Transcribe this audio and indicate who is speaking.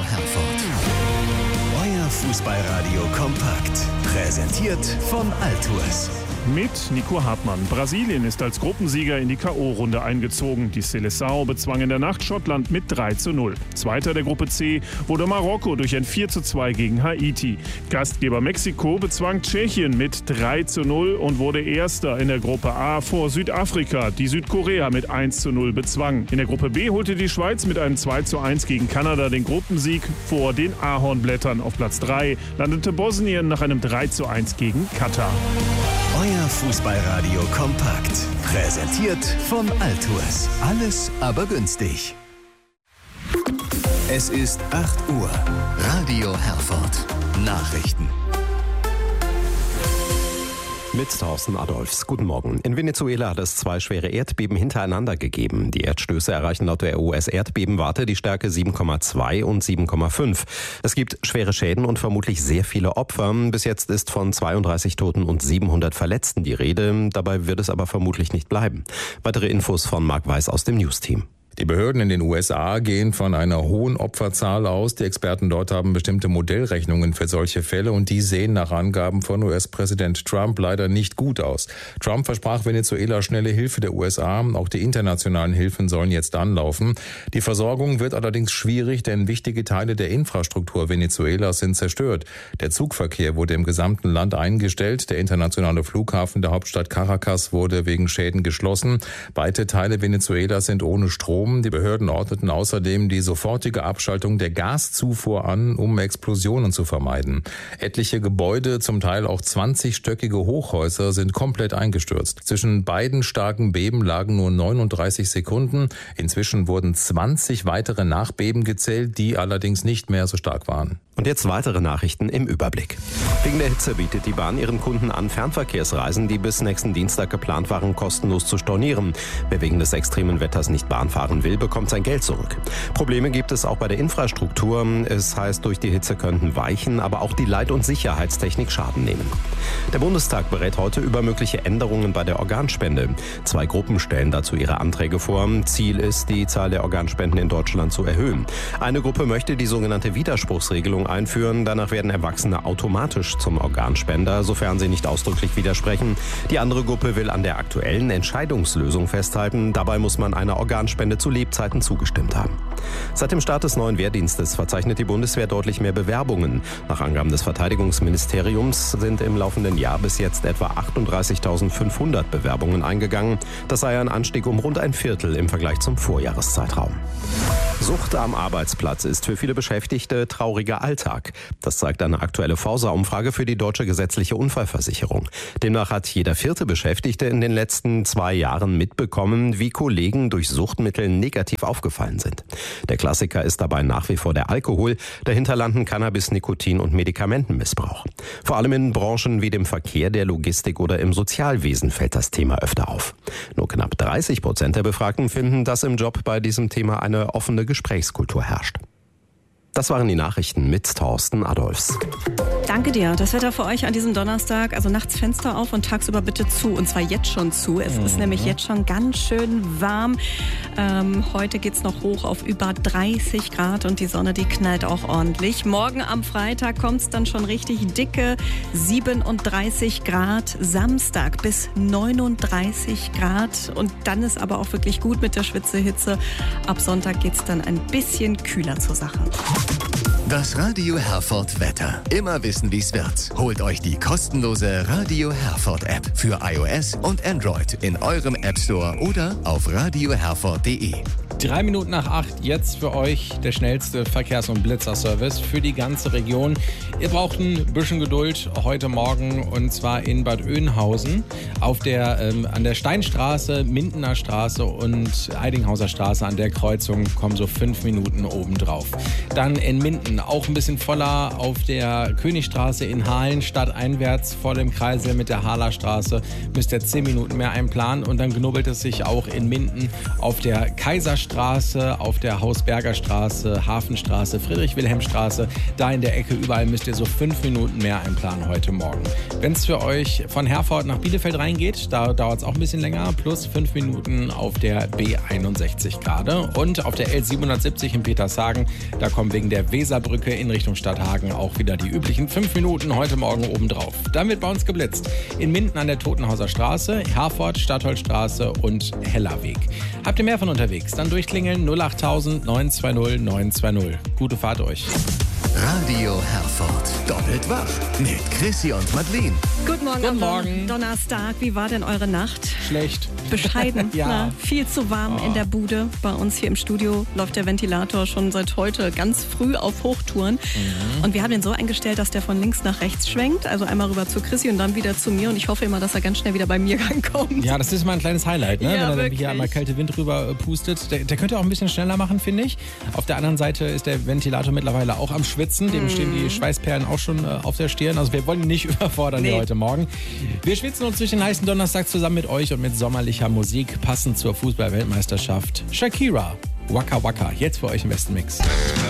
Speaker 1: Herford. Euer Fußballradio kompakt. Präsentiert von Altours.
Speaker 2: Mit Nico Hartmann. Brasilien ist als Gruppensieger in die K.O.-Runde eingezogen. Die Seleção bezwang in der Nacht Schottland mit 3:0. Zweiter der Gruppe C wurde Marokko durch ein 4:2 gegen Haiti. Gastgeber Mexiko bezwang Tschechien mit 3:0 und wurde Erster in der Gruppe A vor Südafrika, die Südkorea mit 1:0 bezwang. In der Gruppe B holte die Schweiz mit einem 2:1 gegen Kanada den Gruppensieg vor den Ahornblättern. Auf Platz 3 landete Bosnien nach einem 3:1 gegen Katar.
Speaker 1: Euer Fußballradio kompakt. Präsentiert von Altours. Alles aber günstig. Es ist 8 Uhr. Radio Herford. Nachrichten.
Speaker 3: Mit Thorsten Adolfs. Guten Morgen. In Venezuela hat es 2 schwere Erdbeben hintereinander gegeben. Die Erdstöße erreichen laut der US-Erdbebenwarte die Stärke 7,2 und 7,5. Es gibt schwere Schäden und vermutlich sehr viele Opfer. Bis jetzt ist von 32 Toten und 700 Verletzten die Rede. Dabei wird es aber vermutlich nicht bleiben. Weitere Infos von Marc Weiß aus dem News-Team.
Speaker 4: Die Behörden in den USA gehen von einer hohen Opferzahl aus. Die Experten dort haben bestimmte Modellrechnungen für solche Fälle und die sehen nach Angaben von US-Präsident Trump leider nicht gut aus. Trump versprach Venezuela schnelle Hilfe der USA. Auch die internationalen Hilfen sollen jetzt anlaufen. Die Versorgung wird allerdings schwierig, denn wichtige Teile der Infrastruktur Venezuelas sind zerstört. Der Zugverkehr wurde im gesamten Land eingestellt. Der internationale Flughafen der Hauptstadt Caracas wurde wegen Schäden geschlossen. Weite Teile Venezuelas sind ohne Strom. Die Behörden ordneten außerdem die sofortige Abschaltung der Gaszufuhr an, um Explosionen zu vermeiden. Etliche Gebäude, zum Teil auch 20-stöckige Hochhäuser, sind komplett eingestürzt. Zwischen beiden starken Beben lagen nur 39 Sekunden. Inzwischen wurden 20 weitere Nachbeben gezählt, die allerdings nicht mehr so stark waren.
Speaker 3: Und jetzt weitere Nachrichten im Überblick. Wegen der Hitze bietet die Bahn ihren Kunden an, Fernverkehrsreisen, die bis nächsten Dienstag geplant waren, kostenlos zu stornieren. Wer wegen des extremen Wetters nicht Bahn fahren will, bekommt sein Geld zurück. Probleme gibt es auch bei der Infrastruktur. Es heißt, durch die Hitze könnten Weichen, aber auch die Leit- und Sicherheitstechnik Schaden nehmen. Der Bundestag berät heute über mögliche Änderungen bei der Organspende. 2 Gruppen stellen dazu ihre Anträge vor. Ziel ist, die Zahl der Organspenden in Deutschland zu erhöhen. Eine Gruppe möchte die sogenannte Widerspruchsregelung einführen. Danach werden Erwachsene automatisch zum Organspender, sofern sie nicht ausdrücklich widersprechen. Die andere Gruppe will an der aktuellen Entscheidungslösung festhalten. Dabei muss man einer Organspende zu Lebzeiten zugestimmt haben. Seit dem Start des neuen Wehrdienstes verzeichnet die Bundeswehr deutlich mehr Bewerbungen. Nach Angaben des Verteidigungsministeriums sind im laufenden Jahr bis jetzt etwa 38.500 Bewerbungen eingegangen. Das sei ein Anstieg um rund ein Viertel im Vergleich zum Vorjahreszeitraum. Sucht am Arbeitsplatz ist für viele Beschäftigte trauriger Alltag. Das zeigt eine aktuelle Forsa-Umfrage für die Deutsche Gesetzliche Unfallversicherung. Demnach hat jeder 4. Beschäftigte in den letzten 2 Jahren mitbekommen, wie Kollegen durch Suchtmittel negativ aufgefallen sind. Der Klassiker ist dabei nach wie vor der Alkohol, dahinter landen Cannabis, Nikotin und Medikamentenmissbrauch. Vor allem in Branchen wie dem Verkehr, der Logistik oder im Sozialwesen fällt das Thema öfter auf. Nur knapp 30% der Befragten finden, dass im Job bei diesem Thema eine offene Gesprächskultur herrscht. Das waren die Nachrichten mit Thorsten Adolfs.
Speaker 5: Danke dir. Das Wetter für euch an diesem Donnerstag, also nachts Fenster auf und tagsüber bitte zu. Und zwar jetzt schon zu. Es ist nämlich jetzt schon ganz schön warm. Heute geht's noch hoch auf über 30 Grad und die Sonne, die knallt auch ordentlich. Morgen am Freitag kommt's dann schon richtig dicke 37 Grad. Samstag bis 39 Grad. Und dann ist aber auch wirklich gut mit der Schwitzehitze. Ab Sonntag geht's dann ein bisschen kühler zur Sache.
Speaker 1: Das Radio Herford Wetter. Immer wissen, wie's wird. Holt euch die kostenlose Radio Herford App für iOS und Android in eurem App Store oder auf radioherford.de.
Speaker 6: 3 Minuten nach 8, jetzt für euch der schnellste Verkehrs- und Blitzerservice für die ganze Region. Ihr braucht ein bisschen Geduld heute Morgen und zwar in Bad Oeynhausen auf an der Steinstraße, Mindener Straße und Eidinghauser Straße an der Kreuzung kommen so 5 Minuten obendrauf. Dann in Minden Minuten. Auch ein bisschen voller auf der Königstraße in Hahlen, stadteinwärts vor dem Kreisel mit der Hahlerstraße. Müsst ihr 10 Minuten mehr einplanen. Und dann knubbelt es sich auch in Minden auf der Kaiserstraße, auf der Hausberger Straße, Hafenstraße, Friedrich-Wilhelm-Straße. Da in der Ecke überall müsst ihr so 5 Minuten mehr einplanen heute Morgen. Wenn es für euch von Herford nach Bielefeld reingeht, da dauert es auch ein bisschen länger, plus 5 Minuten auf der B61 gerade. Und auf der L770 in Petershagen, da kommen wegen der Weserbrücke in Richtung Stadthagen auch wieder die üblichen 5 Minuten heute Morgen obendrauf. Dann wird bei uns geblitzt. In Minden an der Totenhauser Straße, Herford, Stadtholzstraße und Hellerweg. Habt ihr mehr von unterwegs? Dann durchklingeln 08000 920 920. Gute Fahrt euch.
Speaker 1: Radio Herford. Doppelt wach mit Chrissy und Madeleine.
Speaker 5: Guten Morgen.
Speaker 6: Guten Morgen.
Speaker 5: Donnerstag. Wie war denn eure Nacht?
Speaker 6: Schlecht.
Speaker 5: Bescheiden.
Speaker 6: Ja.
Speaker 5: Na, viel zu warm in der Bude. Bei uns hier im Studio läuft der Ventilator schon seit heute ganz früh auf Hochtouren. Und wir haben den so eingestellt, dass der von links nach rechts schwenkt. Also einmal rüber zu Chrissy und dann wieder zu mir. Und ich hoffe immer, dass er ganz schnell wieder bei mir rankommt.
Speaker 6: Ja, das ist mal ein kleines Highlight, ne?
Speaker 5: Ja,
Speaker 6: Wenn er dann
Speaker 5: wirklich.
Speaker 6: hier einmal kalte Wind rüber pustet. Der könnte auch ein bisschen schneller machen, finde ich. Auf der anderen Seite ist der Ventilator mittlerweile auch am Schwitzen. Dem stehen die Schweißperlen auch schon auf der Stirn. Also wir wollen ihn nicht überfordern hier heute Morgen. Wir schwitzen uns durch den heißen Donnerstag zusammen mit euch und mit sommerlicher Musik, passend zur Fußball-Weltmeisterschaft. Shakira, Waka Waka, jetzt für euch im besten Mix.